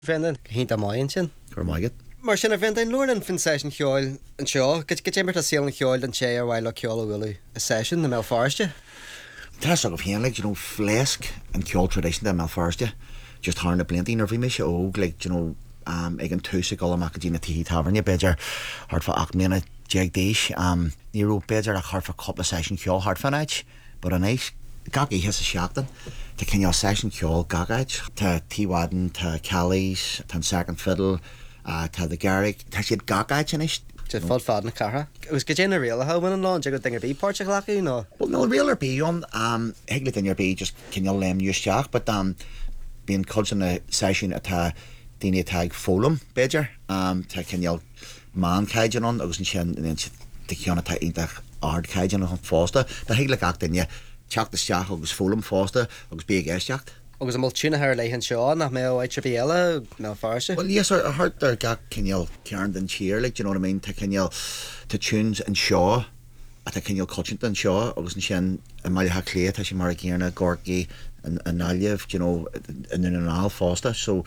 Brendan hínta maion sin. Gur maigad. Mar sin a bhentainn luair an fin session cheáil an seo, go mar a síal an cheáil an sé ar bhhail le ceáil bhfuil a session na Mel Foreste. Tá sort of hen, like, you know, flesk and ceol tradition da Mel Foreste. Just harna blinty nervy me se og, like, you know, ag an túsa gola macadína tihí tavernia beidir hard for ach mina jeg déis ní rú beidir a hard for couple session ceol hard fanáid, but an éis gag his a seachtan te cinneal session ceol gagaid tá tíwaden tá Callie's tá second fiddle tá the Garrick tá siad gagaid in is. Just fod fad na cara. Was go déna réal how when an lawn go dingar bí páirte lachi no. Well no realer bí on heglet in your bí just cinneal lemúisteach, but being culture in a session atá daine tag fólum beidir tá cinneal man caidian on agus an sin de ceanna tá intach ard caidian on fásta tá heglet ach daine teach isteach agus fólum fásta agus bí geisteach. Agus am tuna her leihann seo nach mé áit bí eile Mel Foreste. Well yes, I heard there gag cinneal cearn den cheer, like, you know what I mean, tá cinneal tá tunes an seo a tá cinneal culture an seo agus an sin a maiile clé tá sé mar céarna gorgi an aliv, you know, in an al fásta, so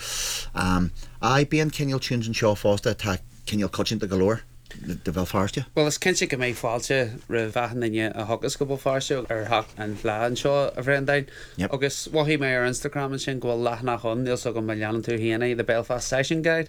I being cinneal tunes an seo fásta tá cinneal culture the galore de Mel Foreste. Well, is cinse go méid fáilte ra bheithan inne a thugus go fáiste ar hac an bhlean seo a bhrendain. Yep. Agus wahí mé ar Instagram an sin gohfuil leathnach chun níl so go me leanan tú híana the Belfast Session Guide.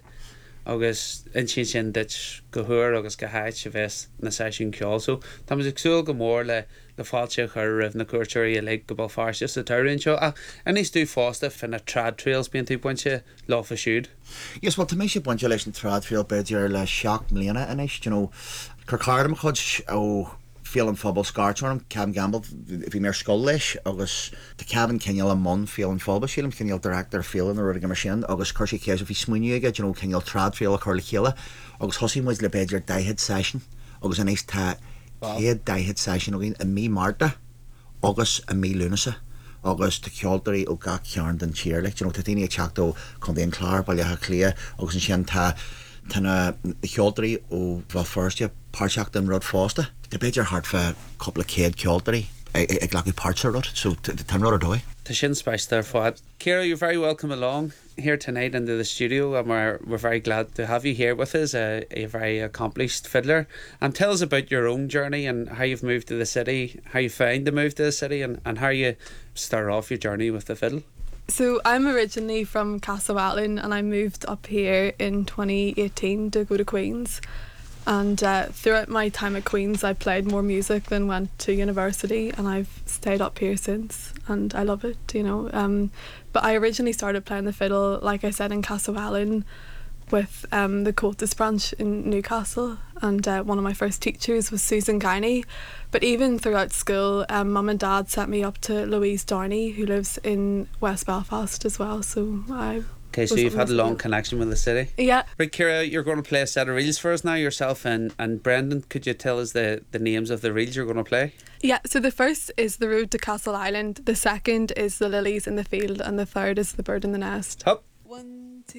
Agus in sin dit go thuair agus go háid se bheits na session ceol. So tá mas agsúil go mór le fáilte chu rih na cuairteirí le go Belfast sa tuiríonn seo. A níos dú fásta fin na trad trails bíon tú pointse lá fa siúd. Yes, well, to me she bunch of leis an trad field beidir le seach mbliana inis, you know, Kirkardam chud ó feeling fubble scartorm Cam Gamble if he mere skull leis agus the cabin cinneal a mon feeling fubble sheelim cinneal director feeling or a machine agus cursi case if he smuinú aige, you know, cinneal trad field a curly chéile agus hosi was le beidir daihid session agus an éis tá héad daihid session again a mí Marta agus a mí Lunasa agus tá ceoltarí ó ga cearn den cheer, like, you know, tá daine teachtó chun déon clár bailile clia agus an sin tá na ceoltarí ó Mel Foreste páirteach den rud fásta. The beidir hard for couple of céad ceoltarí ag leagadh páirte rud, so tá rud a dói. Tá sin spéis there fád. Ciara, you're very welcome along here tonight into the studio, and we're very glad to have you here with us, a very accomplished fiddler. And tell us about your own journey and how you've moved to the city, how you found the move to the city, and how you started off your journey with the fiddle. So I'm originally from Castlewellan and I moved up here in 2018 to go to Queen's, and throughout my time at Queen's I played more music than went to university, and I've stayed up here since and I love it, you know. But I originally started playing the fiddle, like I said, in Castlewellan with the Coates branch in Newcastle, and one of my first teachers was Susan Guiney. But even throughout school, Mum and Dad sent me up to Louise Downey, who lives in West Belfast as well, so Okay, so you've had a long connection with the city. Yeah. Right, Ciara, you're going to play a set of reels for us now, yourself and Brendan. Could you tell us the names of the reels you're going to play? Yeah, so the first is The Road to Castle Island, the second is The Lilies in the Field, and the third is The Bird in the Nest. Hup.